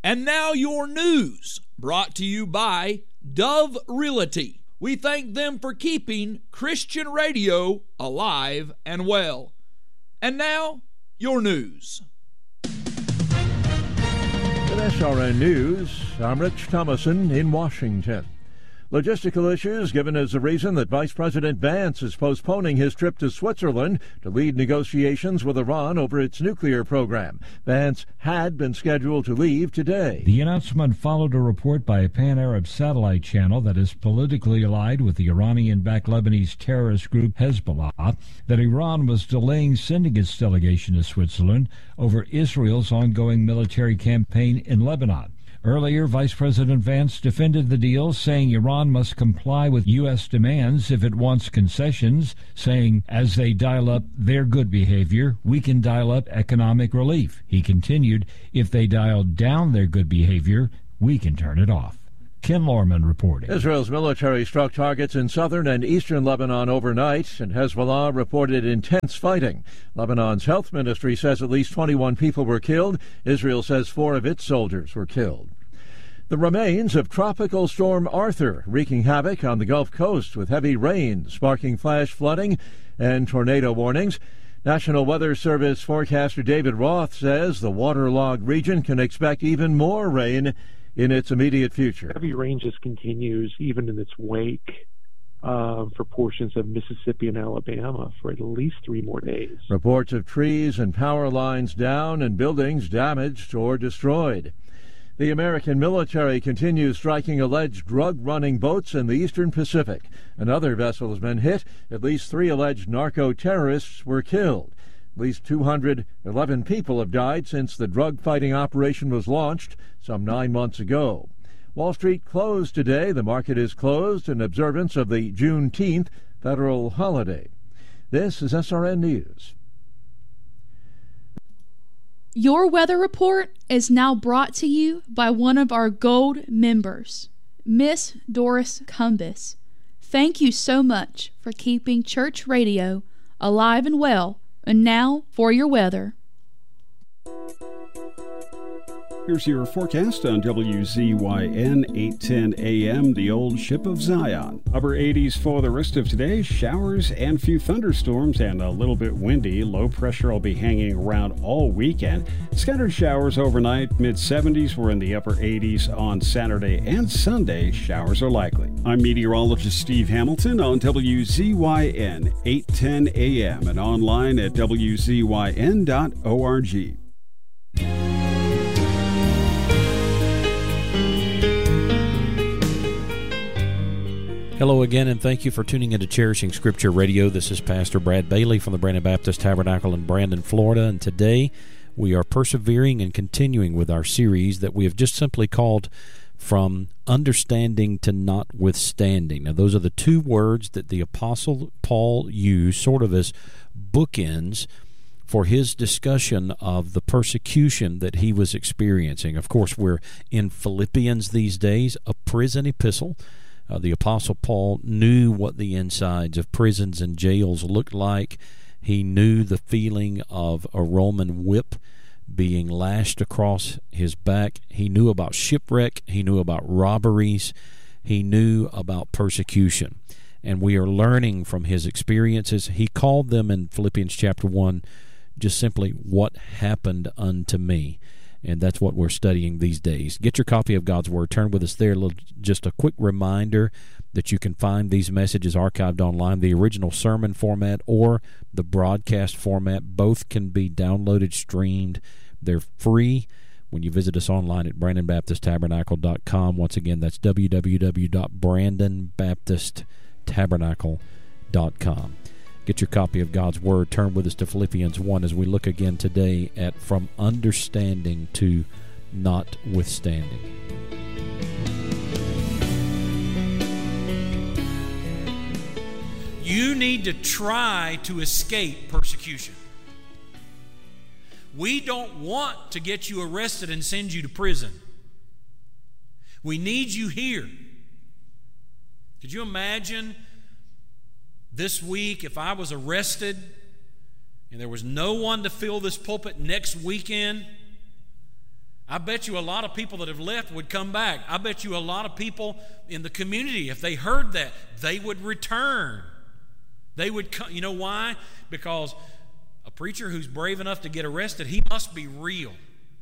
And now your news, brought to you by Dove Realty. We thank them for keeping Christian radio alive and well. And now, your news. With SRN News, I'm Rich Thomason in Washington. Logistical issues given as the reason that Vice President Vance is postponing his trip to Switzerland to lead negotiations with Iran over its nuclear program. Vance had been scheduled to leave today. The announcement followed a report by a pan-Arab satellite channel that is politically allied with the Iranian-backed Lebanese terrorist group Hezbollah that Iran was delaying sending its delegation to Switzerland over Israel's ongoing military campaign in Lebanon. Earlier, Vice President Vance defended the deal, saying Iran must comply with U.S. demands if it wants concessions, saying as they dial up their good behavior, we can dial up economic relief. He continued, if they dial down their good behavior, we can turn it off. Ken Lorman reporting. Israel's military struck targets in southern and eastern Lebanon overnight, and Hezbollah reported intense fighting. Lebanon's health ministry says at least 21 people were killed. Israel says 4 of its soldiers were killed. The remains of Tropical Storm Arthur wreaking havoc on the Gulf Coast with heavy rain, sparking flash flooding and tornado warnings. National Weather Service forecaster David Roth says the waterlogged region can expect even more rain in its immediate future. Heavy rain just continues even in its wake for portions of Mississippi and Alabama for at least 3 more days. Reports of trees and power lines down and buildings damaged or destroyed. The American military continues striking alleged drug-running boats in the eastern Pacific. Another vessel has been hit. At least 3 alleged narco-terrorists were killed. At least 211 people have died since the drug-fighting operation was launched some 9 months ago. Wall Street closed today. The market is closed in observance of the Juneteenth federal holiday. This is SRN News. Your weather report is now brought to you by one of our gold members, Miss Doris Cumbus. Thank you so much for keeping church radio alive and well. And now for your weather. Here's your forecast on WZYN 810 AM, the old ship of Zion. Upper 80s for the rest of today. Showers and few thunderstorms and a little bit windy. Low pressure will be hanging around all weekend. Scattered showers overnight. Mid-70s. We're in the upper 80s on Saturday and Sunday. Showers are likely. I'm meteorologist Steve Hamilton on WZYN 810 AM and online at WZYN.org. Hello again, and thank you for tuning into Cherishing Scripture Radio. This is Pastor Brad Bailey from the Brandon Baptist Tabernacle in Brandon, Florida, and today we are persevering and continuing with our series that we have just simply called From Understanding to Notwithstanding. Now, those are the 2 words that the Apostle Paul used sort of as bookends for his discussion of the persecution that he was experiencing. Of course, we're in Philippians these days, a prison epistle. The Apostle Paul knew what the insides of prisons and jails looked like. He knew the feeling of a Roman whip being lashed across his back. He knew about shipwreck. He knew about robberies. He knew about persecution. And we are learning from his experiences. He called them in Philippians chapter 1 just simply, what happened unto me. And that's what we're studying these days. Get your copy of God's Word. Turn with us there. Just a quick reminder that you can find these messages archived online, the original sermon format or the broadcast format. Both can be downloaded, streamed. They're free when you visit us online at BrandonBaptistTabernacle.com. Once again, that's www.BrandonBaptistTabernacle.com. Get your copy of God's Word. Turn with us to Philippians 1 as we look again today at From Understanding to Notwithstanding. You need to try to escape persecution. We don't want to get you arrested and send you to prison. We need you here. Could you imagine this week if I was arrested and there was no one to fill this pulpit next weekend? I bet you a lot of people that have left would come back. I bet you a lot of people in the community, if they heard that, they would return. They would come. You know why? Because a preacher who's brave enough to get arrested, he must be real.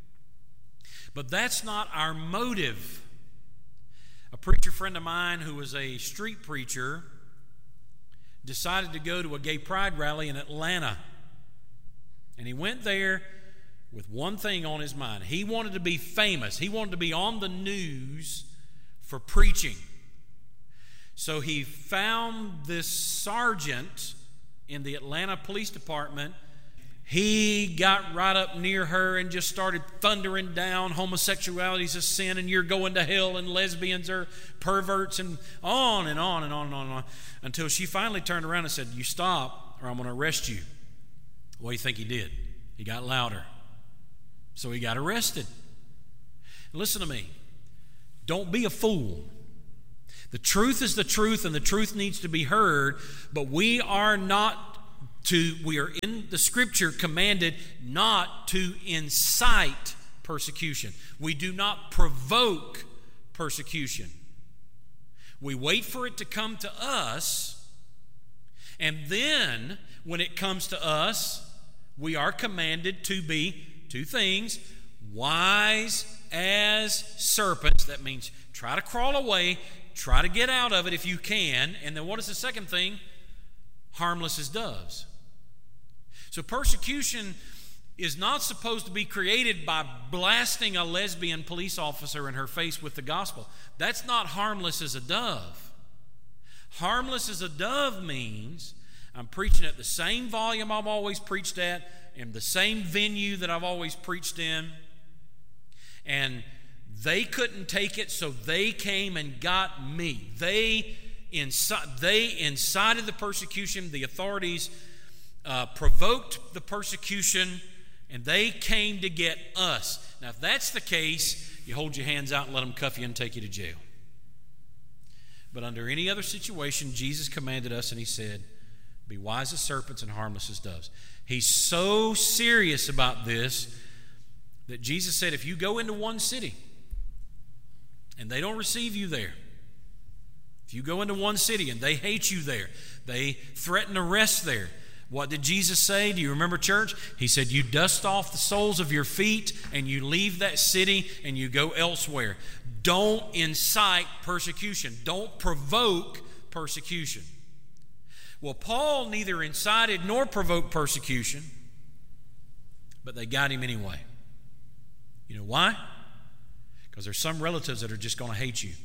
But that's not our motive. A preacher friend of mine who was a street preacher decided to go to a gay pride rally in Atlanta. And he went there with one thing on his mind. He wanted to be famous. He wanted to be on the news for preaching. So he found this sergeant in the Atlanta Police Department. He got right up near her and just started thundering down homosexuality is a sin and you're going to hell and lesbians are perverts and on and on and on and on and on, until she finally turned around and said, "You stop or I'm going to arrest you." What do you think he did? He got louder. So he got arrested. Listen to me. Don't be a fool. The truth is the truth, and the truth needs to be heard, but we are in the Scripture commanded not to incite persecution. We do not provoke persecution. We wait for it to come to us, and then when it comes to us, we are commanded to be two things: wise as serpents. That means try to crawl away, try to get out of it if you can. And then what is the second thing? Harmless as doves. So persecution is not supposed to be created by blasting a lesbian police officer in her face with the gospel. That's not harmless as a dove. Harmless as a dove means I'm preaching at the same volume I've always preached at, in the same venue that I've always preached in, and they couldn't take it, so they came and got me. They incited the persecution. The authorities provoked the persecution, and they came to get us. Now, if that's the case, you hold your hands out and let them cuff you and take you to jail. But under any other situation, Jesus commanded us, and he said, be wise as serpents and harmless as doves. He's so serious about this that Jesus said, if you go into one city and they don't receive you there, if you go into one city and they hate you there, they threaten arrest there, what did Jesus say? Do you remember, church? He said, you dust off the soles of your feet and you leave that city and you go elsewhere. Don't incite persecution. Don't provoke persecution. Well, Paul neither incited nor provoked persecution, but they got him anyway. You know why? Because there's some relatives that are just going to hate you.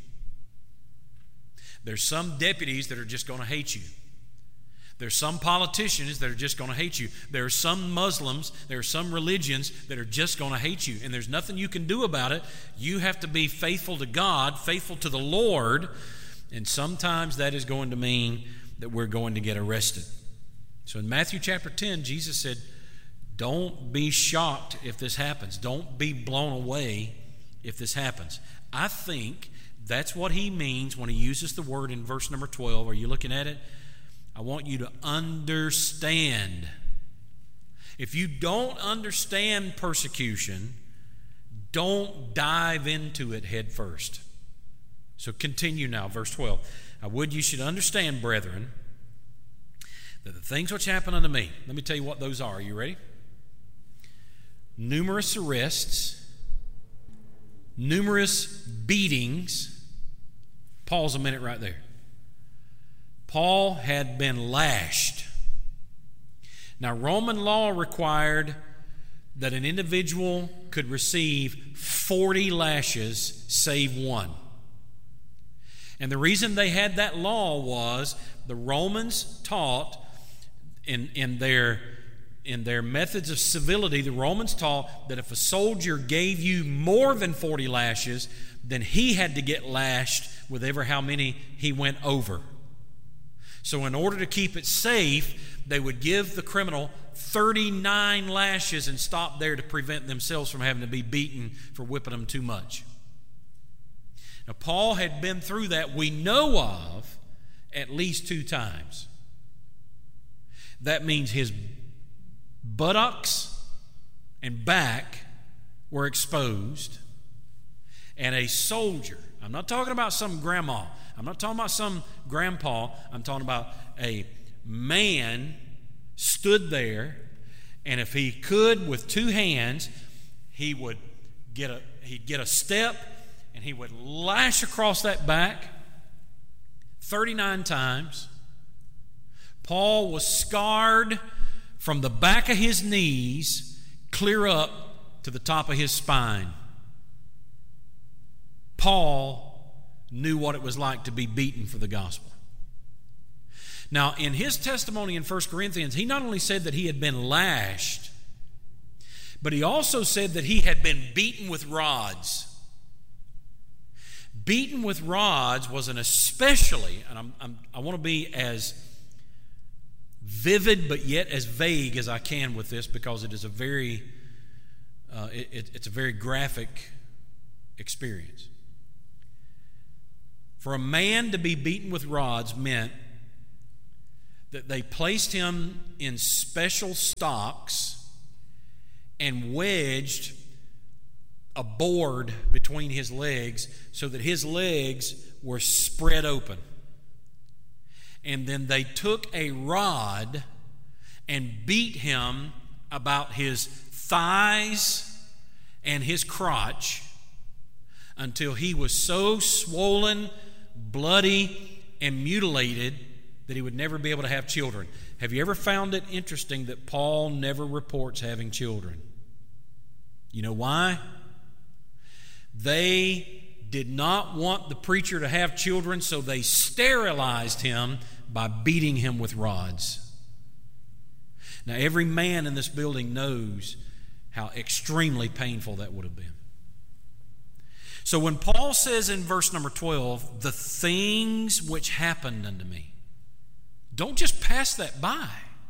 There's some deputies that are just going to hate you. There's some politicians that are just going to hate you. There are some Muslims, there are some religions that are just going to hate you, and there's nothing you can do about it. You have to be faithful to God, faithful to the Lord, and sometimes that is going to mean that we're going to get arrested. So in Matthew chapter 10, Jesus said, don't be shocked if this happens. Don't be blown away if this happens. I think that's what he means when he uses the word in verse number 12. Are you looking at it? I want you to understand. If you don't understand persecution, don't dive into it head first. So continue now, verse 12. I would you should understand, brethren, that the things which happen unto me, let me tell you what those are. Are you ready? Numerous arrests, numerous beatings. Pause a minute right there. Paul had been lashed. Now, Roman law required that an individual could receive 40 lashes, save one. And the reason they had that law was the Romans taught in their methods of civility, the Romans taught that if a soldier gave you more than 40 lashes, then he had to get lashed with ever how many he went over. So in order to keep it safe, they would give the criminal 39 lashes and stop there to prevent themselves from having to be beaten for whipping them too much. Now, Paul had been through that, we know of, at least 2 times. That means his buttocks and back were exposed, and a soldier, I'm not talking about some grandma, I'm not talking about some grandpa, I'm talking about a man stood there, and if he could with two hands, he'd get a step, and he would lash across that back 39 times. Paul was scarred from the back of his knees clear up to the top of his spine. Paul knew what it was like to be beaten for the gospel. Now, in his testimony in 1 Corinthians, he not only said that he had been lashed, but he also said that he had been beaten with rods. Beaten with rods was an especially, and I want to be as vivid but yet as vague as I can with this, because it is a very it's a very graphic experience. For a man to be beaten with rods meant that they placed him in special stocks and wedged a board between his legs so that his legs were spread open. And then they took a rod and beat him about his thighs and his crotch until he was so swollen, bloody, and mutilated that he would never be able to have children. Have you ever found it interesting that Paul never reports having children? You know why? They did not want the preacher to have children, so they sterilized him by beating him with rods. Now, every man in this building knows how extremely painful that would have been. So when Paul says in verse number 12, the things which happened unto me, don't just pass that by.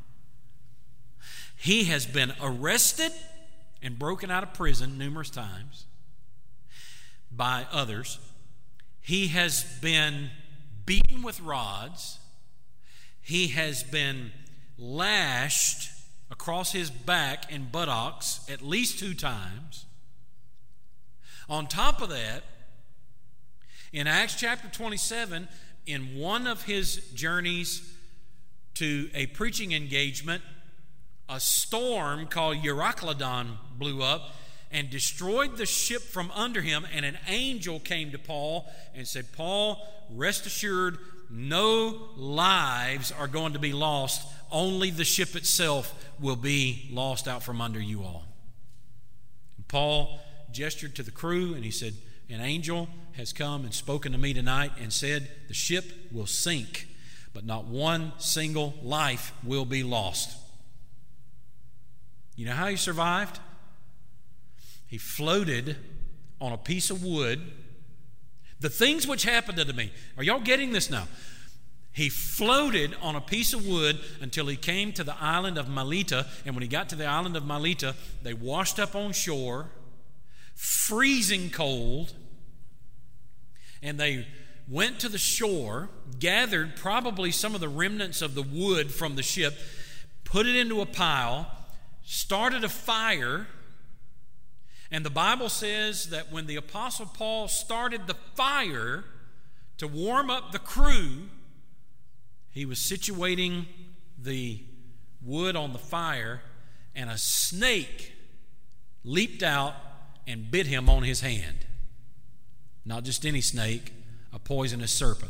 He has been arrested and broken out of prison numerous times by others. He has been beaten with rods. He has been lashed across his back and buttocks at least 2 times. On top of that, in Acts chapter 27, in one of his journeys to a preaching engagement, a storm called Euroclydon blew up and destroyed the ship from under him, and an angel came to Paul and said, Paul, rest assured, no lives are going to be lost. Only the ship itself will be lost out from under you all. And Paul gestured to the crew and he said, an angel has come and spoken to me tonight and said the ship will sink, but not one single life will be lost. You know how he survived? He floated on a piece of wood. The things which happened unto me. Are y'all getting this now? He floated on a piece of wood until he came to the island of Melita. And when he got to the island of Melita, they washed up on shore, freezing cold. And they went to the shore, gathered probably some of the remnants of the wood from the ship, put it into a pile, started a fire. And the Bible says that when the Apostle Paul started the fire to warm up the crew, he was situating the wood on the fire, and a snake leaped out and bit him on his hand. Not just any snake, a poisonous serpent.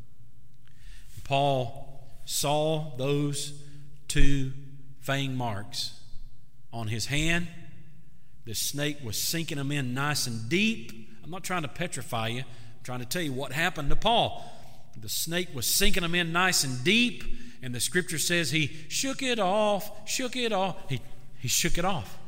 Paul saw those 2 fang marks on his hand. The snake was sinking them in nice and deep. I'm not trying to petrify you. I'm trying to tell you what happened to Paul. The snake was sinking them in nice and deep, and the scripture says he shook it off. He shook it off.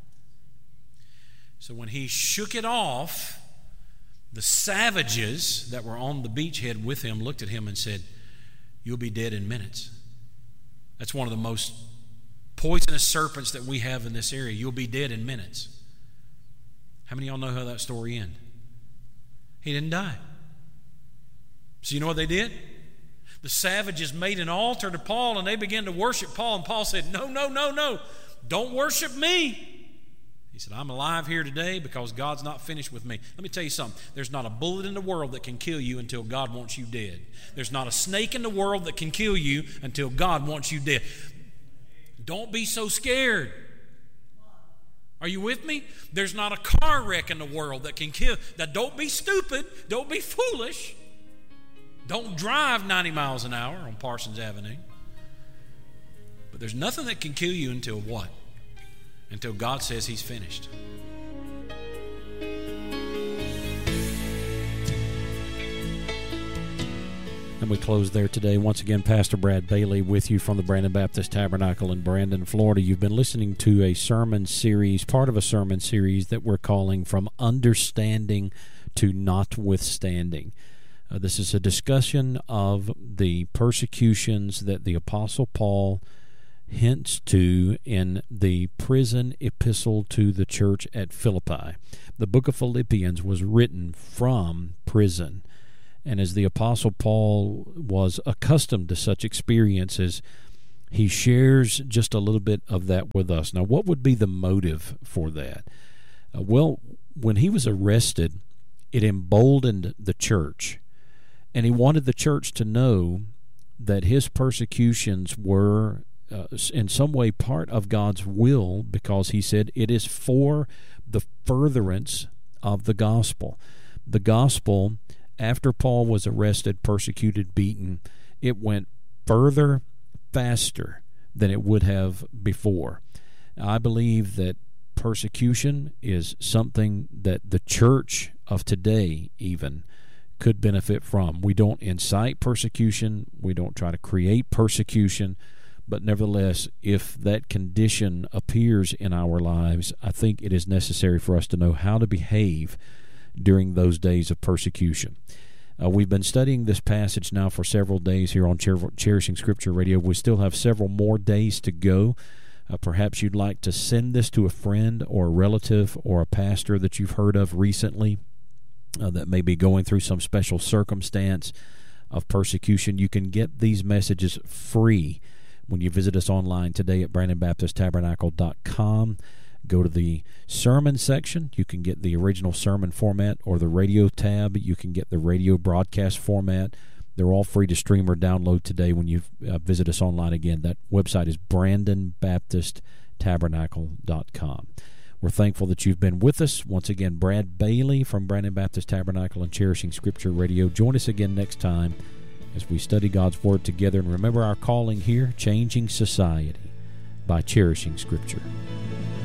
So when he shook it off, the savages that were on the beachhead with him looked at him and said, you'll be dead in minutes. That's one of the most poisonous serpents that we have in this area. You'll be dead in minutes. How many of y'all know how that story ended? He didn't die. So you know what they did? The savages made an altar to Paul and they began to worship Paul. And Paul said, no. Don't worship me. He said, I'm alive here today because God's not finished with me. Let me tell you something. There's not a bullet in the world that can kill you until God wants you dead. There's not a snake in the world that can kill you until God wants you dead. Don't be so scared. Are you with me? There's not a car wreck in the world that can kill. Now, don't be stupid. Don't be foolish. Don't drive 90 miles an hour on Parsons Avenue. But there's nothing that can kill you until what? Until God says He's finished. And we close there today. Once again, Pastor Brad Bailey with you from the Brandon Baptist Tabernacle in Brandon, Florida. You've been listening to a sermon series, part of a sermon series that we're calling From Understanding to Notwithstanding. This is a discussion of the persecutions that the Apostle Paul hints to in the prison epistle to the church at Philippi. The book of Philippians was written from prison. And as the Apostle Paul was accustomed to such experiences, he shares just a little bit of that with us. Now, what would be the motive for that? Well, when he was arrested, it emboldened the church. And he wanted the church to know that his persecutions were in some way part of God's will, because he said it is for the furtherance of the gospel. The gospel, after Paul was arrested, persecuted, beaten, it went further, faster than it would have before. I believe that persecution is something that the church of today even could benefit from. We don't incite persecution. We don't try to create persecution. But nevertheless, if that condition appears in our lives, I think it is necessary for us to know how to behave during those days of persecution. We've been studying this passage now for several days here on Cherishing Scripture Radio. We still have several more days to go. Perhaps you'd like to send this to a friend or a relative or a pastor that you've heard of recently that may be going through some special circumstance of persecution. You can get these messages free when you visit us online today at BrandonBaptistTabernacle.com. Go to the sermon section. You can get the original sermon format, or the radio tab. You can get the radio broadcast format. They're all free to stream or download today when you visit us online again. That website is BrandonBaptistTabernacle.com. We're thankful that you've been with us. Once again, Brad Bailey from Brandon Baptist Tabernacle and Cherishing Scripture Radio. Join us again next time as we study God's Word together. And remember our calling here, changing society by cherishing Scripture.